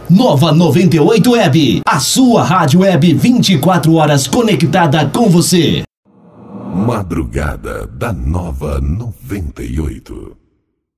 Nova 98 Web, a sua rádio web 24 horas conectada com você. Madrugada da Nova 98.